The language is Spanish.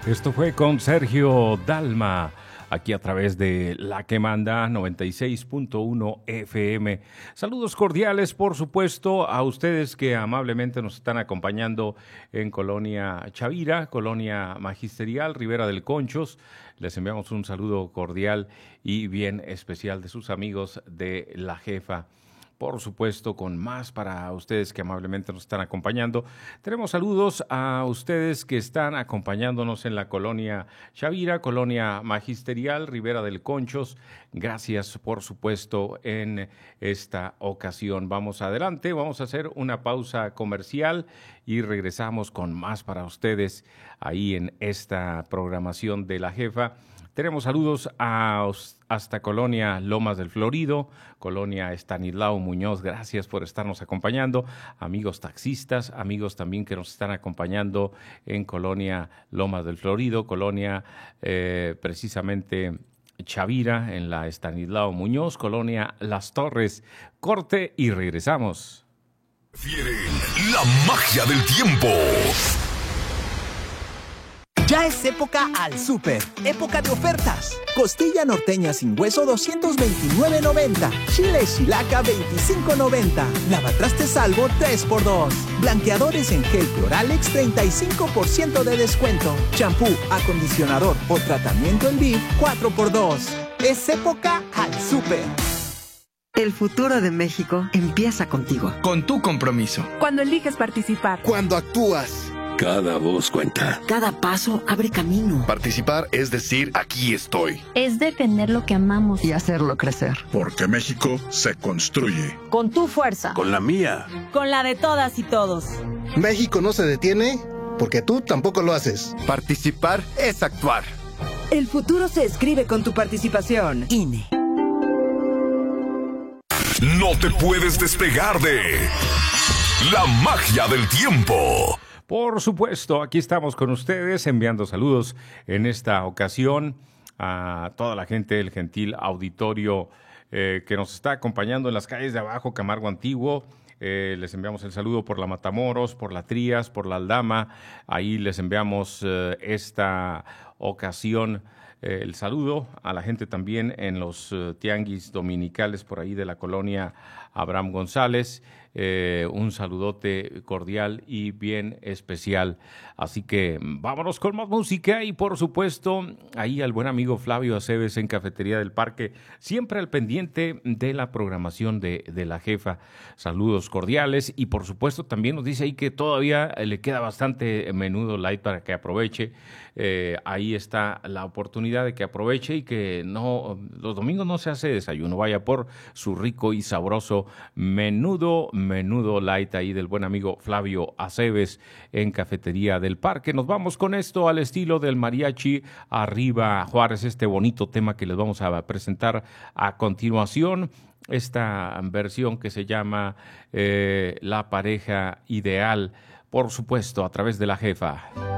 Esto fue con Sergio Dalma, aquí a través de La que Manda 96.1 FM. Saludos cordiales, por supuesto, a ustedes que amablemente nos están acompañando en Colonia Chavira, Colonia Magisterial, Ribera del Conchos. Les enviamos un saludo cordial y bien especial de sus amigos de La Jefa. Por supuesto, con más para ustedes que amablemente nos están acompañando. Tenemos saludos a ustedes que están acompañándonos en la Colonia Chavira, Colonia Magisterial, Ribera del Conchos. Gracias, por supuesto, en esta ocasión. Vamos adelante, vamos a hacer una pausa comercial y regresamos con más para ustedes ahí en esta programación de La Jefa. Tenemos saludos hasta Colonia Lomas del Florido, Colonia Estanislao Muñoz, gracias por estarnos acompañando. Amigos taxistas, amigos también que nos están acompañando en Colonia Lomas del Florido, Colonia precisamente Chavira, en la Estanislao Muñoz, Colonia Las Torres. Corte y regresamos. La magia del tiempo. Ya es época al súper, época de ofertas. Costilla norteña sin hueso 229.90, chile Shilaca 25.90, lavatrastes Salvo 3x2, blanqueadores en gel Cloralex 35% de descuento, champú, acondicionador o tratamiento en Viv 4x2. Es época al súper. El futuro de México empieza contigo. Con tu compromiso. Cuando eliges participar. Cuando actúas. Cada voz cuenta. Cada paso abre camino. Participar es decir, aquí estoy. Es defender lo que amamos y hacerlo crecer. Porque México se construye. Con tu fuerza. Con la mía. Con la de todas y todos. México no se detiene porque tú tampoco lo haces. Participar es actuar. El futuro se escribe con tu participación. INE. No te puedes despegar de la magia del tiempo. Por supuesto, aquí estamos con ustedes enviando saludos en esta ocasión a toda la gente, el gentil auditorio que nos está acompañando en las calles de abajo, Camargo Antiguo. Les enviamos el saludo por la Matamoros, por la Trías, por la Aldama. Ahí les enviamos esta ocasión el saludo a la gente también en los tianguis dominicales por ahí de la colonia Abraham González. Un saludote cordial y bien especial. Así que vámonos con más música y por supuesto ahí al buen amigo Flavio Aceves en Cafetería del Parque, siempre al pendiente de la programación de La Jefa. Saludos cordiales y por supuesto también nos dice ahí que todavía le queda bastante menudo light para que aproveche. Ahí está la oportunidad de que aproveche y que no, los domingos no se hace desayuno, vaya por su rico y sabroso menudo light ahí del buen amigo Flavio Aceves en Cafetería del Parque. Nos vamos con esto al estilo del mariachi Arriba Juárez, este bonito tema que les vamos a presentar a continuación, esta versión que se llama La Pareja Ideal, por supuesto a través de La Jefa.